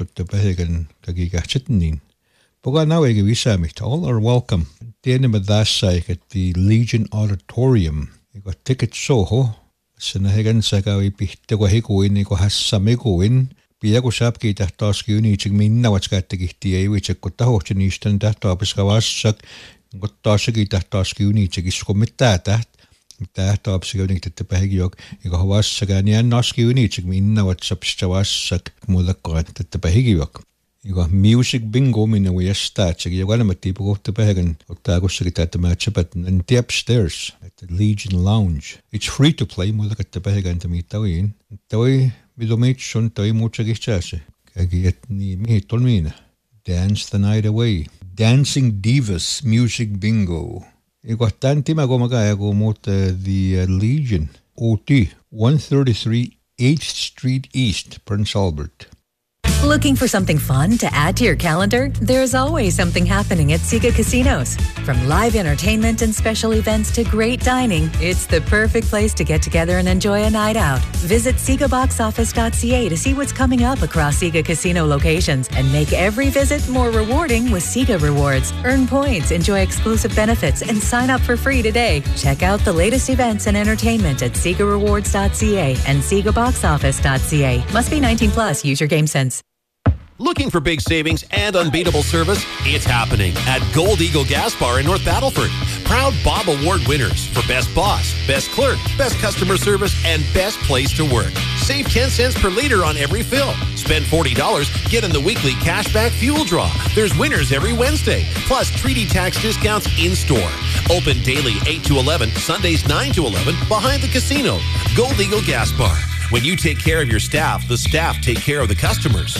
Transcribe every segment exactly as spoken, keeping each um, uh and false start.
the Behagan Kagigachitin. Boga now I give Isamit. All are welcome. The end of that side at the Legion Auditorium. You got tickets Soho. Sinahagan Sagawi Pihtagohiko in Ikohasamego in. Piago Sapki that task unit minna what's got the Gihti, which I got the Hochin Eastern that Tabaskawasak, got Tasaki that task unit, is commit that. That obscuring at the Bahagyok, you go was Saganian Noski unit, minna what's substawasak, Mulakot at the Bahagyok. You got music bingo in a way stats, you got a type of the Bahagan, Octagosik at the match, but and the upstairs at the Legion Lounge. It's free to play, Mulak at the Bahagan to meet Tawin. Tawi. Vidomation toy mucha gichase. Kagiet ni mi tolmina. Dance the night away. Dancing Divas Music Bingo. I got tanti magomagaya go mot the uh, Legion. O T one thirty-three eighth Street East, Prince Albert. Looking for something fun to add to your calendar? There's always something happening at Sega Casinos. From live entertainment and special events to great dining, it's the perfect place to get together and enjoy a night out. Visit Sega Box Office dot C A to see what's coming up across Sega Casino locations and make every visit more rewarding with Sega Rewards. Earn points, enjoy exclusive benefits, and sign up for free today. Check out the latest events and entertainment at Sega Rewards dot C A and Sega Box Office dot C A. Must be nineteen plus. Use your game sense. Looking for big savings and unbeatable service? It's happening at Gold Eagle Gas Bar in North Battleford. Proud Bob Award winners for Best Boss, Best Clerk, Best Customer Service, and Best Place to Work. Save ten cents per liter on every fill. Spend forty dollars, get in the weekly cashback fuel draw. There's winners every Wednesday, plus treaty tax discounts in-store. Open daily eight to eleven, Sundays nine to eleven, behind the casino. Gold Eagle Gas Bar. When you take care of your staff, the staff take care of the customers.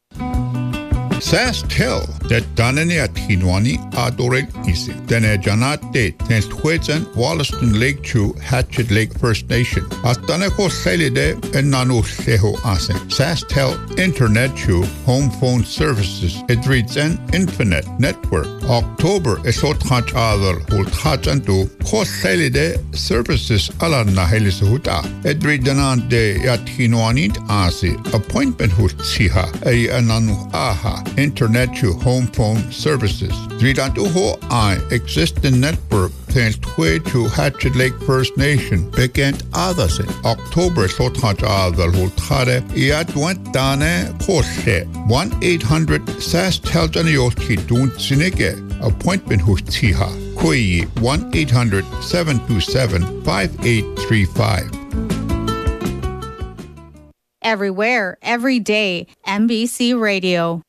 SaskTel that Danani at Hinwani Adoren Isi. Dene Janate Tens Twitsen Wollaston Lake Chew Hatchet Lake First Nation. Astaneko Selide and Nanu Seho Asen. SaskTel Internet Chew Home Phone Services. It reads an Infinite Network. October Esot Hach Adal Holt Hachantu Kos Selide Services Alana Helisuhuta. It reads Danante at Hinwani Asi. Appointment Hut Siha. A Ananu Aha. Internet to home phone services. Dridantuho I existing network tends way to Hatchet Lake First Nation. Begint others in October Sothaj Adal Hultare Iadwant Dane Kose one eight hundred Sas Teljanioski Dun Sinige appointment Hustiha Kui one eight hundred seven two seven five eight three five. Everywhere, every day, M B C Radio.